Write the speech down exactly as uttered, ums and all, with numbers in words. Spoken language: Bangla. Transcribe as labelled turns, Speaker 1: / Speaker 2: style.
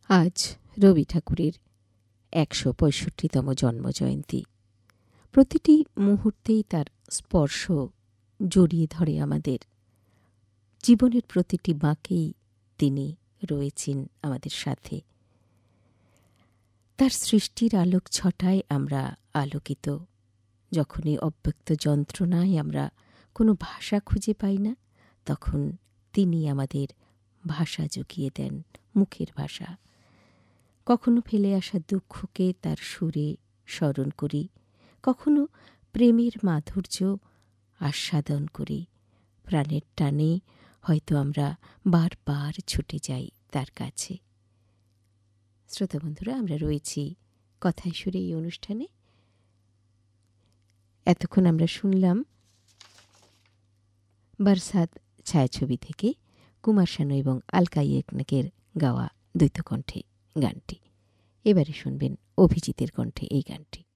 Speaker 1: আজ রবি ঠাকুরের একশো পঁয়ষট্টিতম জন্মজয়ন্তী। প্রতিটি মুহূর্তেই তার স্পর্শ জড়িয়ে ধরে আমাদের। জীবনের প্রতিটি বাঁকেই তিনি রয়েছেন আমাদের সাথে। তার সৃষ্টির আলোক ছটায় আমরা আলোকিত। যখনই অব্যক্ত যন্ত্রণায় আমরা কোনো ভাষা খুঁজে পাই না, তখন তিনি আমাদের ভাষা জুগিয়ে দেন, মুখের ভাষা। কখনো ফেলে আসা দুঃখকে তার সুরে স্মরণ করি, কখনো প্রেমের মাধুর্য আস্বাদন করি। প্রাণের টানে হয়তো আমরা বারবার ছুটে যাই তার কাছে। শ্রোতা বন্ধুরা, আমরা রয়েছি কথায় সুরে এই অনুষ্ঠানে। এতক্ষণ আমরা শুনলাম বরসাত ছায়াছবি থেকে কুমার শানু এবং আলকা ইয়াগনিকের গাওয়া দ্বৈত কণ্ঠে গানটি। এবারে শুনবেন অভিজিতের কণ্ঠে এই গানটি।